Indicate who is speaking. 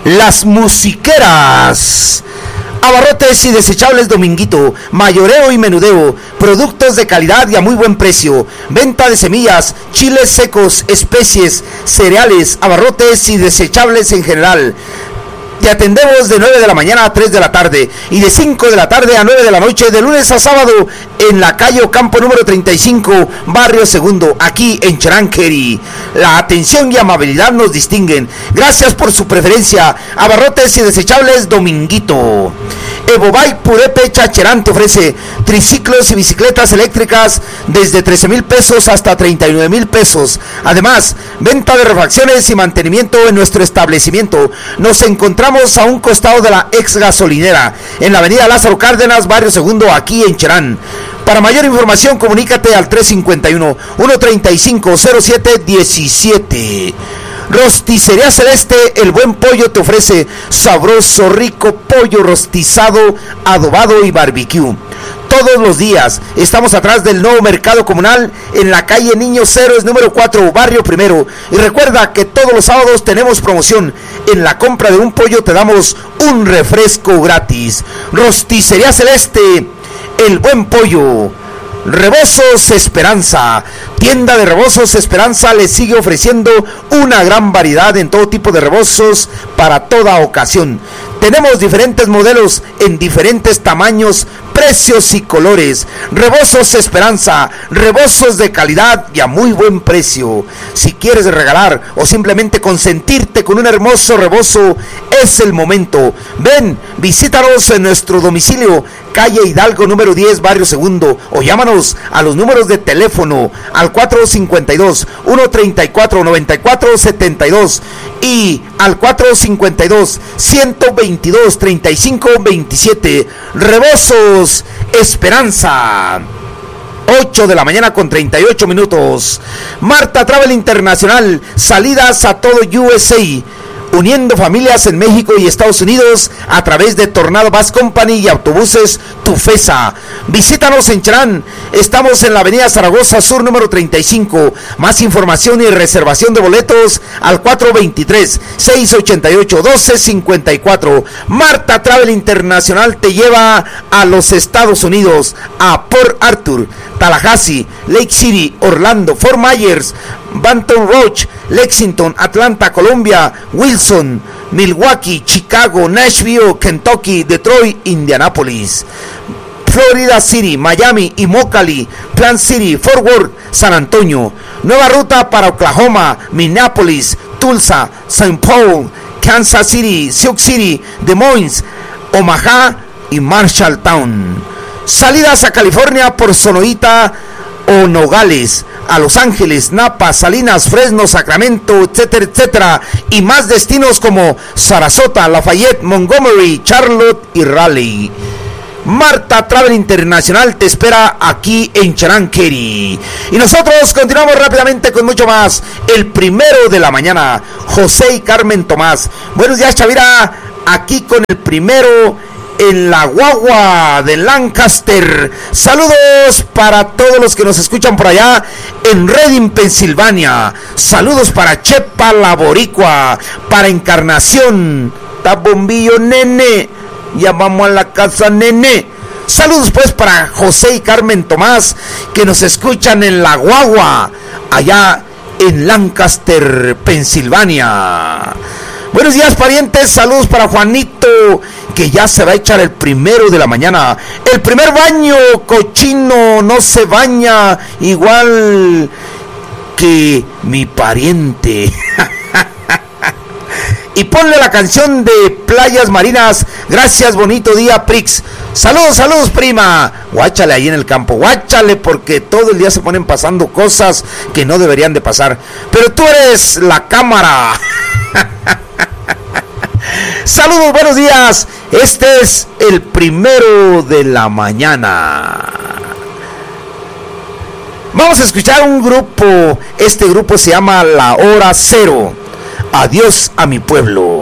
Speaker 1: Las musiqueras. Abarrotes y desechables Dominguito, mayoreo y menudeo, productos de calidad y a muy buen precio, venta de semillas, chiles secos, especies, cereales, abarrotes y desechables en general. Te atendemos de 9 de la mañana a 3 de la tarde y de 5 de la tarde a 9 de la noche, de lunes a sábado, en la calle Ocampo número 35, barrio Segundo, aquí en Cheranqueri. La atención y amabilidad nos distinguen. Gracias por su preferencia. Abarrotes y desechables Dominguito. Evobike Purepe Chacherán te ofrece triciclos y bicicletas eléctricas desde 13,000 pesos hasta 39,000 pesos. Además, venta de refacciones y mantenimiento en nuestro establecimiento. Nos encontramos a un costado de la ex gasolinera, en la avenida Lázaro Cárdenas, barrio Segundo, aquí en Cherán. Para mayor información, comunícate al 351-135-0717. Rosticería Celeste, el buen pollo te ofrece sabroso, rico pollo rostizado, adobado y barbecue. Todos los días estamos atrás del nuevo mercado comunal en la calle Niños Héroes número 4, barrio Primero. Y recuerda que todos los sábados tenemos promoción. En la compra de un pollo te damos un refresco gratis. Rosticería Celeste, el buen pollo. Rebozos Esperanza, tienda de Rebozos Esperanza les sigue ofreciendo una gran variedad en todo tipo de rebozos para toda ocasión. Tenemos diferentes modelos en diferentes tamaños, precios y colores. Rebozos Esperanza, rebozos de calidad y a muy buen precio. Si quieres regalar o simplemente consentirte con un hermoso rebozo, es el momento. Ven, visítanos en nuestro domicilio, calle Hidalgo número 10, barrio Segundo, o llámanos a los números de teléfono al 452-134-9472 y al 452-122-3527. Rebozos Esperanza. 8 de la mañana con 38 minutos. Marta Travel Internacional, salidas a todo USA, uniendo familias en México y Estados Unidos a través de Tornado Bus Company y autobuses Tufesa. Visítanos en Cherán, estamos en la avenida Zaragoza Sur número 35. Más información y reservación de boletos al 423-688-1254. Marta Travel Internacional te lleva a los Estados Unidos, a Port Arthur, Tallahassee, Lake City, Orlando, Fort Myers, Baton Rouge, Lexington, Atlanta, Colombia, Wilson, Milwaukee, Chicago, Nashville, Kentucky, Detroit, Indianapolis, Florida City, Miami, Immokalee, Plant City, Fort Worth, San Antonio. Nueva ruta para Oklahoma, Minneapolis, Tulsa, St. Paul, Kansas City, Sioux City, Des Moines, Omaha y Marshalltown. Salidas a California por Sonoita o Nogales, a Los Ángeles, Napa, Salinas, Fresno, Sacramento, etcétera, etcétera, y más destinos como Sarasota, Lafayette, Montgomery, Charlotte y Raleigh. Marta Travel Internacional te espera aquí en Cheranqueri. Y nosotros continuamos rápidamente con mucho más. El primero de la mañana, José y Carmen Tomás. Buenos días, Chavira, aquí con el primero en la guagua de Lancaster. Saludos para todos los que nos escuchan por allá en Reading, Pensilvania. Saludos para Chepa la Boricua, para Encarnación, Tabombillo, nene, ya vamos a la casa, nene. Saludos pues para José y Carmen Tomás, que nos escuchan en la guagua allá en Lancaster, Pensilvania. Buenos días, parientes. Saludos para Juanito, que ya se va a echar el primero de la mañana. El primer baño, cochino, no se baña igual que mi pariente. Y ponle la canción de Playas Marinas. Gracias, bonito día, Prix. Saludos, saludos, prima. Guáchale ahí en el campo, guáchale, porque todo el día se ponen pasando cosas que no deberían de pasar. Pero tú eres la cámara. Saludos, buenos días. Este es el primero de la mañana. Vamos a escuchar un grupo. Este grupo se llama La Hora Cero. Adiós a mi pueblo.